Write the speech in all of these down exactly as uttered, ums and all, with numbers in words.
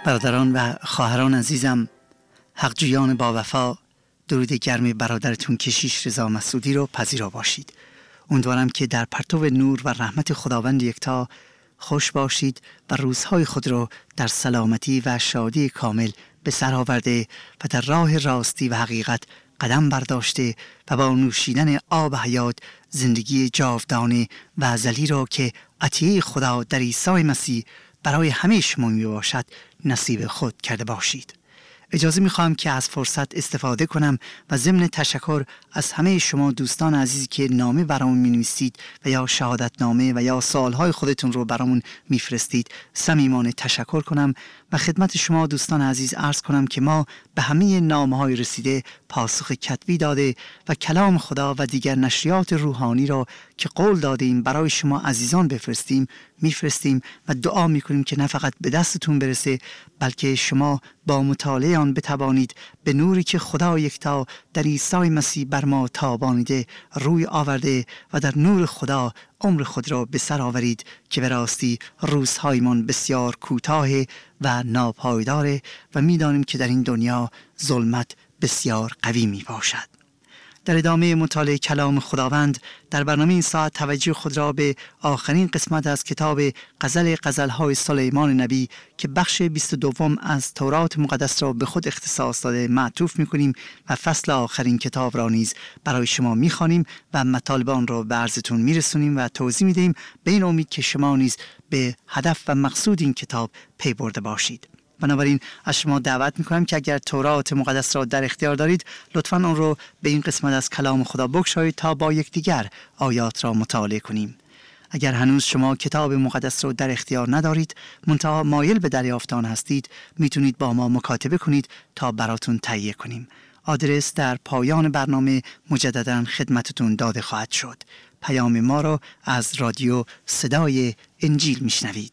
برادران و خواهران عزیزم، حقجویان با وفا، درود گرم برادرتون کشیش رضا مسعودی رو پذیرا باشید. امیدوارم که در پرتو نور و رحمت خداوند یکتا خوش باشید و روزهای خود رو در سلامتی و شادی کامل به سر آورده و در راه راستی و حقیقت قدم برداشته و با نوشیدن آب حیات زندگی جاودانه و ازلی را که عطیه خدا در عیسی مسیح برای همه شما می باشد نصیب خود کرده باشید. اجازه می خواهم که از فرصت استفاده کنم و ضمن تشکر از همه شما دوستان عزیزی که نامه برامون می نویسید و یا شهادت نامه و یا سوالهای خودتون رو برامون می فرستید صمیمانه تشکر کنم و خدمت شما دوستان عزیز عرض کنم که ما به همه نامه های رسیده پاسخ کتبی داده و کلام خدا و دیگر نشریات روحانی را که قول دادیم برای شما عزیزان بفرستیم میفرستیم و دعا میکنیم که نه فقط به دستتون برسه بلکه شما با مطالعه آن بتوانید به نوری که خدا یکتا در عیسی مسیح بر ما تابانیده روی آورده و در نور خدا عمر خود را به سر آورید که به راستی روزهایمان بسیار کوتاه و ناپایداره و میدانیم که در این دنیا ظلمت بسیار قوی می باشد. در ادامه مطالعه کلام خداوند در برنامه این ساعت توجه خود را به آخرین قسمت از کتاب غزل غزل‌های سلیمان نبی که بخش بیست و دوم از تورات مقدس را به خود اختصاص داده معطوف می‌کنیم و فصل آخرین کتاب را نیز برای شما می‌خوانیم و مطالب آن را به عرضتون می‌رسونیم و توضیح می‌دهیم به این امید که شما نیز به هدف و مقصود این کتاب پی برده باشید. بنابراین از شما دعوت میکنم که اگر تورات مقدس را در اختیار دارید لطفاً آن را به این قسمت از کلام خدا بگشایید تا با یکدیگر آیات را مطالعه کنیم. اگر هنوز شما کتاب مقدس را در اختیار ندارید منتها مایل به دریافت آن هستید میتونید با ما مکاتبه کنید تا براتون تهیه کنیم. آدرس در پایان برنامه مجدداً خدمتتون داده خواهد شد. پیام ما را از رادیو صدای انجیل میشنوید.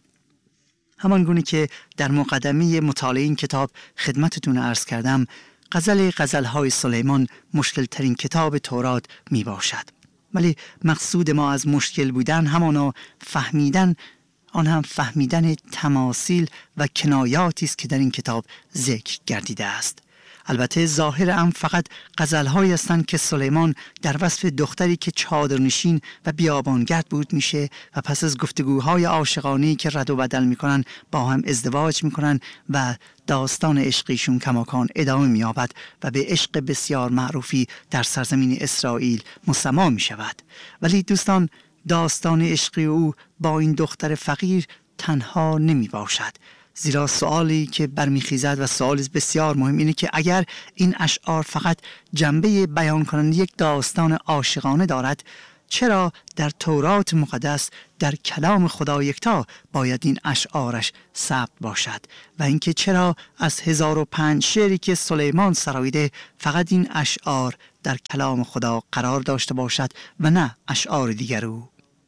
همان گونه که در مقدمه مطالعه این کتاب خدمتتون عرض کردم، غزل غزل‌های سلیمان مشکل ترین کتاب تورات می باشد. ولی مقصود ما از مشکل بودن همانا فهمیدن، آن هم فهمیدن تماثیل و کنایاتی است که در این کتاب ذکر گردیده است. البته ظاهر هم فقط غزل‌هایی هستند که سلیمان در وصف دختری که چادرنشین و بیابانگرد بود میشه و پس از گفتگوهای عاشقانه‌ای که رد و بدل میکنن با هم ازدواج میکنن و داستان عشقیشون کماکان ادامه مییابد و به عشق بسیار معروفی در سرزمین اسرائیل مسما میشود. ولی دوستان، داستان عشقی او با این دختر فقیر تنها نمی باشد، زیرا سوالی که برمیخیزد و سوال بسیار مهم اینه که اگر این اشعار فقط جنبه بیان کننده یک داستان عاشقانه دارد، چرا در تورات مقدس در کلام خدا یکتا باید این اشعارش ثبت باشد و اینکه چرا از هزار و پنج شعری که سلیمان سراییده فقط این اشعار در کلام خدا قرار داشته باشد و نه اشعار دیگر او؟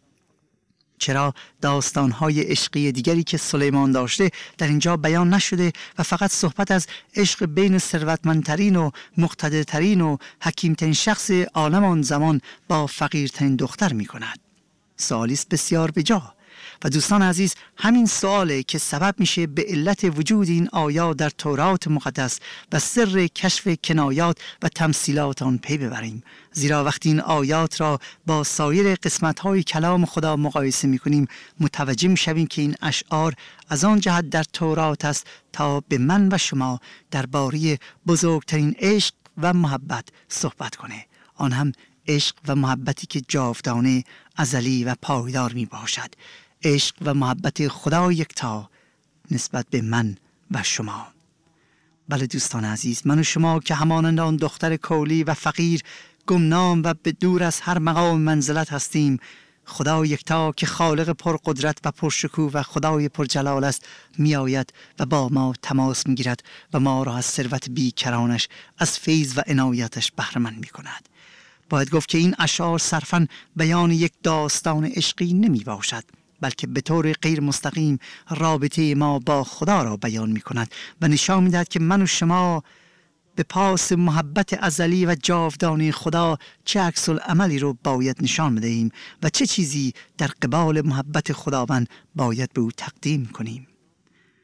چرا داستان‌های عشقی دیگری که سلیمان داشته در اینجا بیان نشده و فقط صحبت از عشق بین ثروتمندترین و مقتدرترین و حکیمترین شخص عالم آن زمان با فقیرترین دختر می‌کند؟ سوالی است بسیار بجا. و دوستان عزیز، همین سواله که سبب میشه به علت وجود این آیات در تورات مقدس و سر کشف کنایات و تمثیلات آن پی ببریم. زیرا وقتی این آیات را با سایر قسمت‌های کلام خدا مقایسه می‌کنیم متوجه می‌شویم که این اشعار از آن جهت در تورات است تا به من و شما درباره بزرگترین عشق و محبت صحبت کنه، آن هم عشق و محبتی که جاودانه، ازلی و پایدار می باشد. عشق و محبت خدا یکتا نسبت به من و شما. بله دوستان عزیز، من و شما که همانند آن دختر کولی و فقیر، گمنام و به دور از هر مقام منزلت هستیم، خدا یکتا که خالق پرقدرت و پرشکوه و خدای پرجلال است می آید و با ما تماس می گیرد و ما را از ثروت بیکرانش، از فیض و عنایتش بهره مند می کند. باید گفت که این اشعار صرفاً بیان یک داستان عشقی نمی باشد، بلکه به طور غیر مستقیم رابطه ما با خدا را بیان می کند و نشان می دهد که من و شما به پاس محبت ازلی و جاودانه خدا چه عکس العملی رو باید نشان بدهیم و چه چیزی در قبال محبت خداوند باید به او تقدیم کنیم.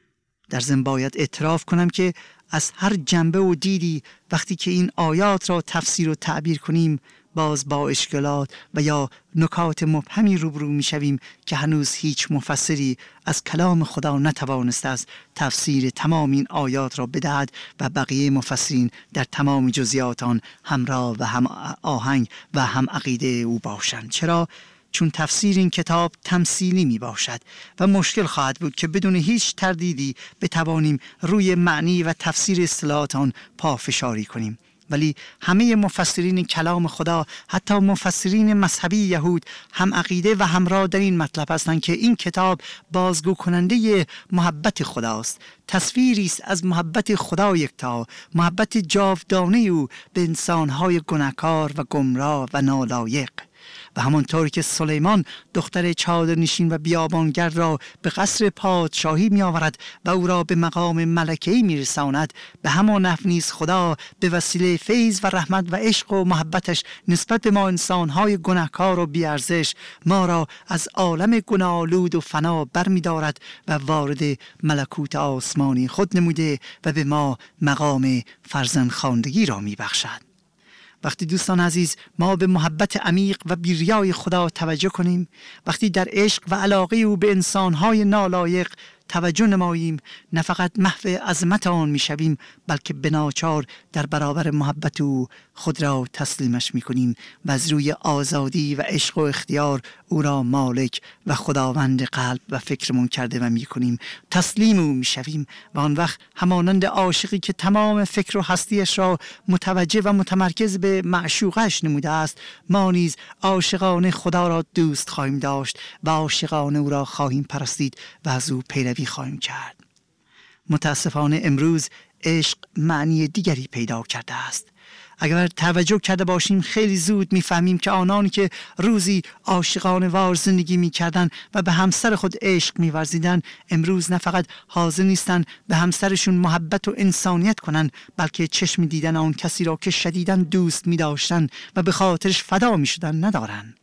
در ضمن باید اعتراف کنم که از هر جنبه و دیدی وقتی که این آیات را تفسیر و تعبیر کنیم باز با اشکالات و یا نکات مبهمی روبرو می شویم که هنوز هیچ مفسری از کلام خدا نتوانسته است تفسیر تمام این آیات را بدهد و بقیه مفسرین در تمام جزئیات آن همراه و هم آهنگ و هم عقیده او باشند. چرا؟ چون تفسیر این کتاب تمثیلی می باشد و مشکل خواهد بود که بدون هیچ تردیدی بتوانیم روی معنی و تفسیر اصطلاحات آن پافشاری کنیم. ولی همه مفسرین کلام خدا، حتی مفسرین مذهبی یهود، هم عقیده و همراه در این مطلب هستند که این کتاب بازگو کننده محبت خداست، تصویری است از محبت خدا یکتا، محبت جاودانه او به انسانهای گناهکار و گمراه و نالایق. و همانطور که سلیمان دختر چادرنشین و بیابانگرد را به قصر پادشاهی می آورد و او را به مقام ملکه‌ای می رساند، به همان نحو نیز خدا به وسیله فیض و رحمت و عشق و محبتش نسبت به ما انسانهای گناهکار و بیارزش ما را از عالم گناه‌آلود و فنا بر می دارد و وارد ملکوت آسمانی خود نموده و به ما مقام فرزندخواندگی را می بخشد. وقتی دوستان عزیز ما به محبت عمیق و بی‌ریای خدا توجه کنیم، وقتی در عشق و علاقه او به انسانهای نالایق توجه نماییم، نه فقط محو عظمت آن میشویم بلکه بناچار در برابر محبت او خود را تسلیمش میکنیم و از روی آزادی و عشق و اختیار او را مالک و خداوند قلب و فکرمون کرده و میکنیم، تسلیم او میشویم و آن وقت همانند عاشقی که تمام فکر و هستیش را متوجه و متمرکز به معشوقش نموده است، ما نیز عاشقانه خدا را دوست خواهیم داشت و عاشقانه او را خواهیم پرستید و از او پیروی خواهیم کرد. متاسفانه امروز عشق معنی دیگری پیدا کرده است. اگر توجه کرده باشیم خیلی زود میفهمیم که آنانی که روزی عاشقانه وار زندگی میکردن و به همسر خود عشق میورزیدن، امروز نه فقط حاضر نیستن به همسرشون محبت و انسانیت کنن، بلکه چشم دیدن آن کسی را که شدیداً دوست میداشتن و به خاطرش فدا میشدن ندارن.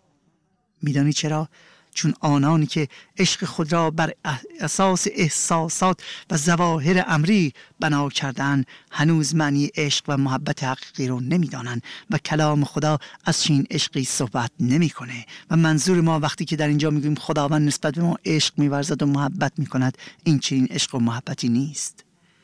میدانی چرا؟ چون آنانی که عشق خود را بر اساس احساسات و ظواهر امری بنا کردن هنوز معنی عشق و محبت حقیقی رو نمیدانند و کلام خدا از چنین عشقی صحبت نمیکنه. و منظور ما وقتی که در اینجا میگیم خداوند نسبت به ما عشق میورزد و محبت میکند، این چنین عشق و محبتی نیست.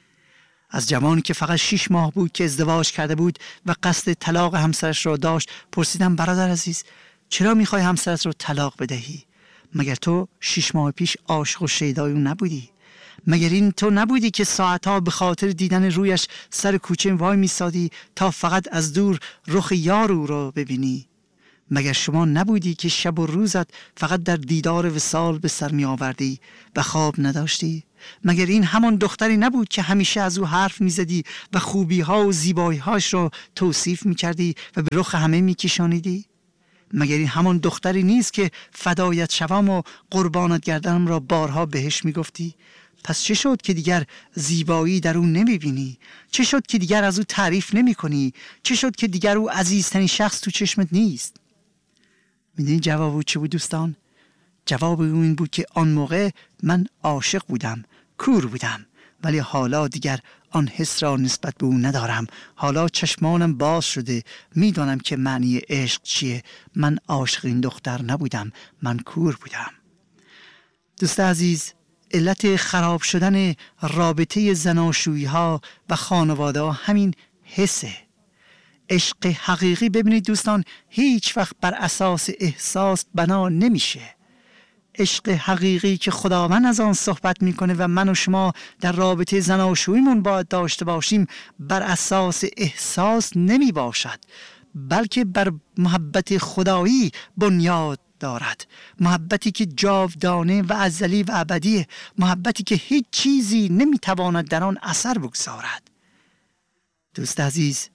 از جوانی که فقط شش ماه بود که ازدواج کرده بود و قصد طلاق همسرش را داشت پرسیدم برادر عزیز چرا میخوای همسرت رو طلاق بدهی؟ مگر تو شش ماه پیش عاشق و شیدای او نبودی؟ مگر این تو نبودی که ساعتها به خاطر دیدن رویش سر کوچه وای میسادی تا فقط از دور رخ یار او را ببینی؟ مگر شما نبودی که شب و روزت فقط در دیدار وصال به سر می آوردی و خواب نداشتی؟ مگر این همان دختری نبود که همیشه از او حرف می زدی و خوبی ها و زیبایی هاش را توصیف می کردی و به رخ همه می کشانیدی؟ مگر این همان دختری نیست که فدایت شوم و قربانت گردنم را بارها بهش می گفتی؟ پس چه شد که دیگر زیبایی در او نمی بینی؟ چه شد که دیگر از او تعریف نمی کنی؟ چه شد که دیگر او عزیزترین شخص تو چشمت نیست؟ میدونی جواب او چه بود دوستان؟ جواب او این بود که آن موقع من عاشق بودم، کور بودم، ولی حالا دیگر آن حس را نسبت به او ندارم. حالا چشمانم باز شده، میدانم که معنی عشق چیه. من عاشق این دختر نبودم، من کور بودم. دوست عزیز، علت خراب شدن رابطه زناشویی ها و خانواده ها همین حسه. عشق حقیقی ببینید دوستان هیچ وقت بر اساس احساس بنا نمیشه. عشق حقیقی که خداوند از آن صحبت میکنه و من و شما در رابطه زناشوییمون باید داشته باشیم بر اساس احساس نمی باشد، بلکه بر محبت خدایی بنیاد دارد. محبتی که جاودانه و ازلی و ابدیه، محبتی که هیچ چیزی نمیتواند در آن اثر بگذارد. دوست عزیز،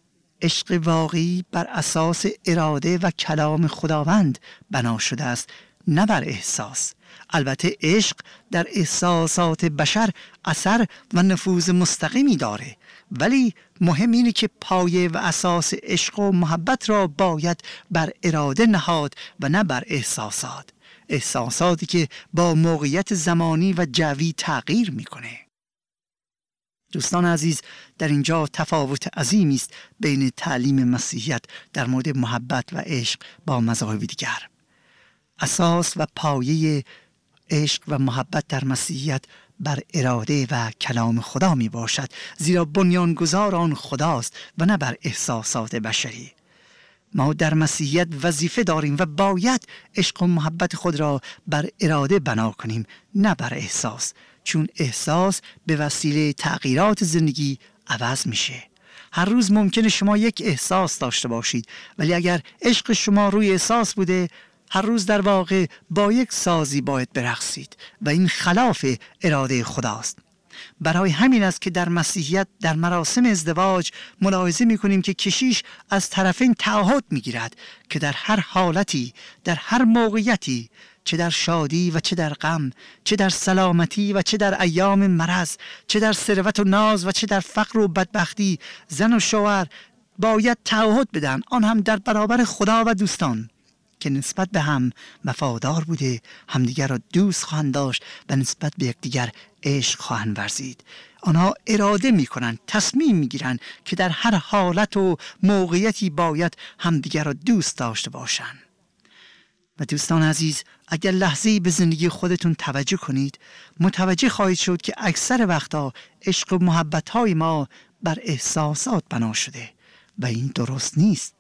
عشق واقعی بر اساس اراده و کلام خداوند بنا شده است، نه بر احساس. البته عشق در احساسات بشر اثر و نفوذ مستقیمی داره، ولی مهم اینه که پایه و اساس عشق و محبت را باید بر اراده نهاد و نه بر احساسات. احساساتی که با موقعیت زمانی و جوی تغییر میکنه. دوستان عزیز، در اینجا تفاوت عظیمی است بین تعلیم مسیحیت در مورد محبت و عشق با مذاهب دیگر. اساس و پایه عشق و محبت در مسیحیت بر اراده و کلام خدا می باشد، زیرا بنیانگذار آن خداست و نه بر احساسات بشری. ما در مسیحیت وظیفه داریم و باید عشق و محبت خود را بر اراده بنا کنیم، نه بر احساس، چون احساس به وسیله تغییرات زندگی عوض میشه. هر روز ممکنه شما یک احساس داشته باشید، ولی اگر عشق شما روی احساس بوده، هر روز در واقع با یک سازی باید برقصید و این خلاف اراده خداست. برای همین است که در مسیحیت در مراسم ازدواج ملاحظه می‌کنیم که کشیش از طرفین تعهد می‌گیرد که در هر حالتی، در هر موقعیتی، چه در شادی و چه در غم، چه در سلامتی و چه در ایام مرض، چه در ثروت و ناز و چه در فقر و بدبختی، زن و شوهر باید تعهد بدن، آن هم در برابر خدا و دوستان، که نسبت به هم وفادار بوده، همدیگر را دوست خواهند داشت و نسبت به یکدیگر عشق خواهند ورزید. آنها اراده می کنند، تصمیم می گیرند که در هر حالت و موقعیتی باید همدیگر را دوست داشته باشند. و دوستان عزیز، اگر لحظه‌ای به زندگی خودتون توجه کنید، متوجه خواهید شد که اکثر وقتا عشق و محبت‌های ما بر احساسات بنا شده و این درست نیست.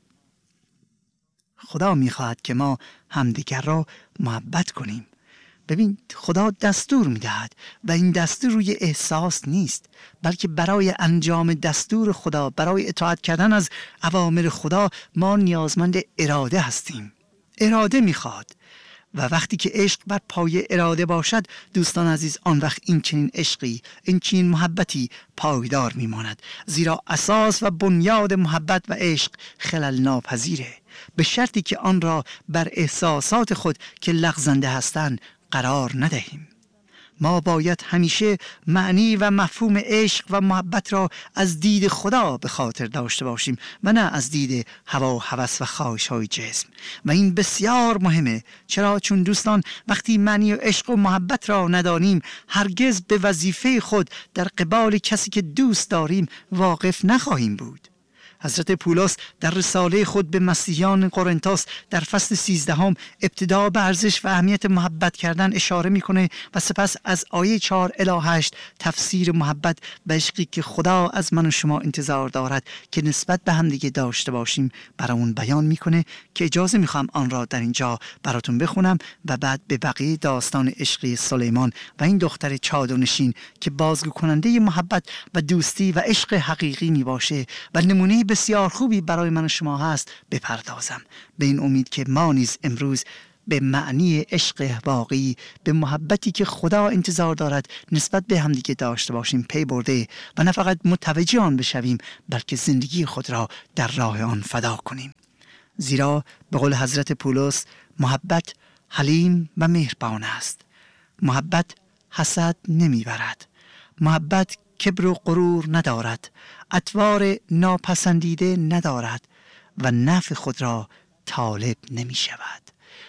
خدا میخواهد که ما همدیگر را محبت کنیم. ببین، خدا دستور میدهد و این دستور روی احساس نیست، بلکه برای انجام دستور خدا، برای اطاعت کردن از اوامر خدا، ما نیازمند اراده هستیم. اراده میخواد و وقتی که عشق بر پای اراده باشد، دوستان عزیز، آن وقت این چنین عشقی، این چنین محبتی پایدار میماند، زیرا اساس و بنیاد محبت و عشق خلل ناپذیره، به شرطی که آن را بر احساسات خود که لغزنده هستند قرار ندهیم. ما باید همیشه معنی و مفهوم عشق و محبت را از دید خدا به خاطر داشته باشیم و نه از دید هوا و هوس و خواهش‌های جسم. و این بسیار مهمه. چرا؟ چون دوستان، وقتی معنی عشق و محبت را ندانیم، هرگز به وظیفه خود در قبال کسی که دوست داریم واقف نخواهیم بود. حضرت پولس در رساله خود به مسیحیان قرنتاس در فصل سیزدهم ابتدا به ارزش و اهمیت محبت کردن اشاره میکنه و سپس از آیه چهار الی هشت تفسیر محبت و عشقی که خدا از من و شما انتظار دارد که نسبت به هم دیگه داشته باشیم برامون بیان میکنه، که اجازه میخوام آن را در اینجا براتون بخونم و بعد به بقیه داستان عشقی سلیمان و این دختر چادرنشین که بازگو کننده محبت و دوستی و عشق حقیقی میباشه و نمونه بسیار خوبی برای من و شما هست بپردازم، به این امید که ما نیز امروز به معنی عشق واقعی، به محبتی که خدا انتظار دارد نسبت به همدیگه داشته باشیم پی برده و نه فقط متوجه آن بشویم، بلکه زندگی خود را در راه آن فدا کنیم. زیرا به قول حضرت پولس، محبت حلیم و مهربان است. محبت حسد نمیبرد. محبت کبر و غرور ندارد، اطوار ناپسندیده ندارد و نفع خود را طالب نمی شود.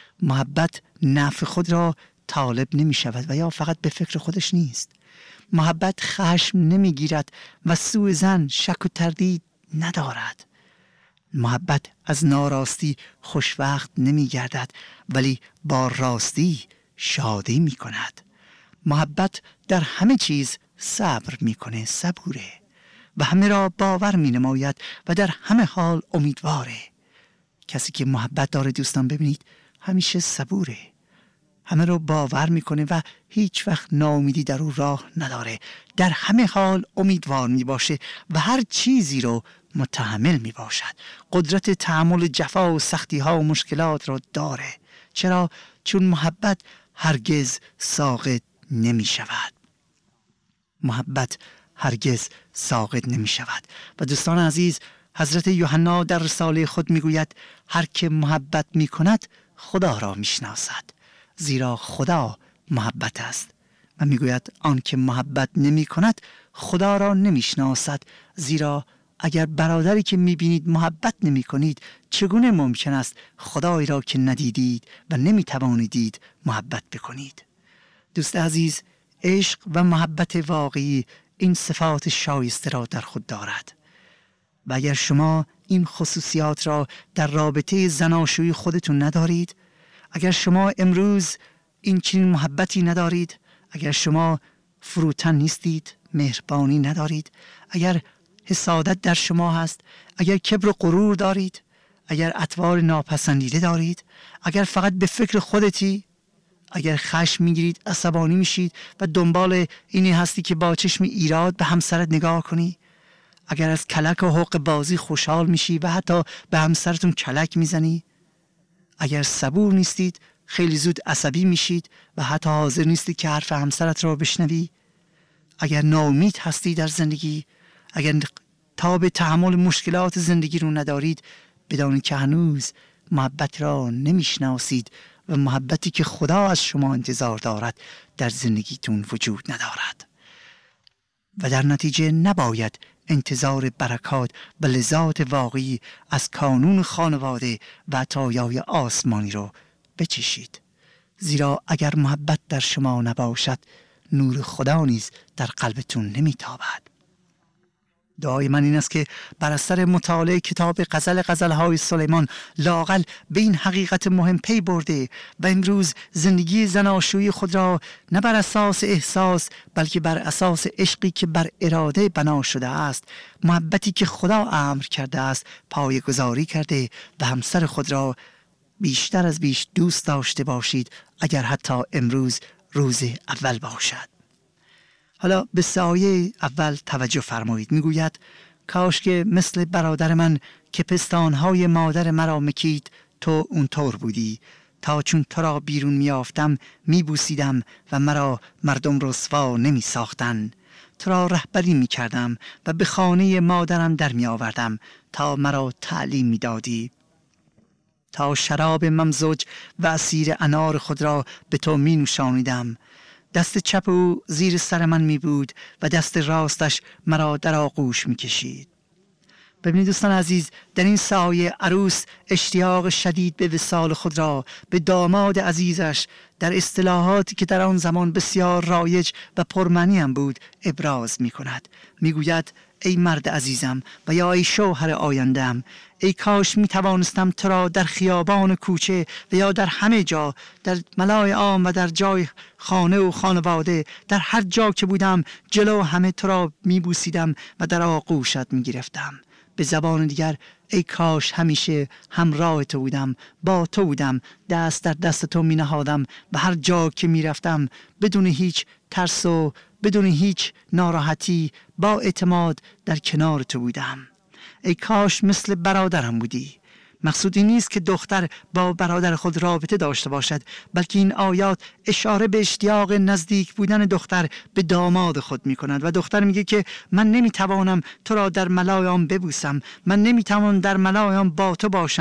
محبت نفع خود را طالب نمی شود و یا فقط به فکر خودش نیست. محبت خشم نمی گیرد و سوء ظن، شک و تردید ندارد. محبت از ناراستی خوشوقت نمی گردد، ولی با راستی شادی می کند. محبت در همه چیز صبر میکنه، صبوره و همه را باور می نماید و در همه حال امیدواره. کسی که محبت داره دوستان، ببینید، همیشه صبوره، همه را باور میکنه و هیچ وقت ناامیدی در او راه نداره، در همه حال امیدوار می باشه و هر چیزی رو متحمل می باشد. قدرت تحمل جفا و سختی ها و مشکلات را داره. چرا؟ چون محبت هرگز ساقط نمی شود. محبت هرگز ساقط نمی شود. و دوستان عزیز، حضرت یوحنا در رساله خود می گوید هر که محبت می کند خدا را می شناسد، زیرا خدا محبت است. و می گوید آن که محبت نمی کند خدا را نمی شناسد، زیرا اگر برادری که می بینید محبت نمی کنید، چگونه ممکن است خدایی را که ندیدید و نمی توانید محبت بکنید؟ دوست عزیز، عشق و محبت واقعی این صفات شایسته را در خود دارد. و اگر شما این خصوصیات را در رابطه زناشویی خودتون ندارید، اگر شما امروز این چنین محبتی ندارید، اگر شما فروتن نیستید، مهربانی ندارید، اگر حسادت در شما هست، اگر کبر و غرور دارید، اگر اطوار ناپسندیده دارید، اگر فقط به فکر خودتی، اگر خشم میگیرید، عصبانی میشید و دنبال اینی هستی که با چشم ایراد به همسرت نگاه کنی، اگر از کلک و حق بازی خوشحال میشی و حتی به همسرتون کلک میزنی، اگر صبور نیستید، خیلی زود عصبی میشید و حتی حاضر نیستید که حرف همسرت را بشنوی، اگر ناامید هستی در زندگی، اگر تاب تحمل مشکلات زندگی رو ندارید، بدانید که هنوز محبت را نمیشناسید و محبتی که خدا از شما انتظار دارد در زندگیتون وجود ندارد. و در نتیجه نباید انتظار برکات و لذات واقعی از کانون خانواده و عطایای آسمانی رو بچشید. زیرا اگر محبت در شما نباشد، نور خدا نیز در قلبتون نمیتابد. دعای من این است که بر اثر مطالعه کتاب غزل غزلهای سلیمان لااقل به این حقیقت مهم پی برده و امروز زندگی زناشویی خود را نه بر اساس احساس بلکه بر اساس عشقی که بر اراده بنا شده است، محبتی که خدا امر کرده است، پایه‌گذاری کرده و همسر خود را بیشتر از بیش دوست داشته باشید، اگر حتی امروز روز اول باشد. حالا به سایه اول توجه فرمایید. میگوید کاش که مثل برادر من که پستانهای مادر مرا مکید، تو اونطور بودی، تا چون تو را بیرون میافتم میبوسیدم و مرا مردم رسوا نمی ساختن. تو را رهبری میکردم و به خانه مادرم در می آوردم تا مرا تعلیم میدادی، تا شراب ممزوج و عصیر انار خود را به تو می نوشانیدم. دست چپ او زیر سر من می بود و دست راستش مرا در آغوش می کشید. ببینید دوستان عزیز، در این سایه عروس اشتیاق شدید به وصال خود را به داماد عزیزش در اصطلاحاتی که در آن زمان بسیار رایج و پرمعنی هم بود ابراز می کند. می گوید ای مرد عزیزم و یا ای شوهر آینده‌ام، ای کاش می توانستم تو را در خیابان کوچه و یا در همه جا، در ملای عام و در جای خانه و خانواده، در هر جا که بودم جلو همه تو را می بوسیدم و در آغوشت می گرفتم. به زبان دیگر ای کاش همیشه همراه تو بودم، با تو بودم، دست در دست تو می نهادم و هر جا که می رفتم بدون هیچ ترس و بدون هیچ ناراحتی با اعتماد در کنار تو بودم. ای کاش مثل برادرم بودی. مقصود این نیست که دختر با برادر خود رابطه داشته باشد، بلکه این آیات اشاره به اشتیاق نزدیک بودن دختر به داماد خود می کند و دختر میگه که من نمی توانم تو را در ملایام ببوسم، من نمی توانم در ملایام با تو باشم.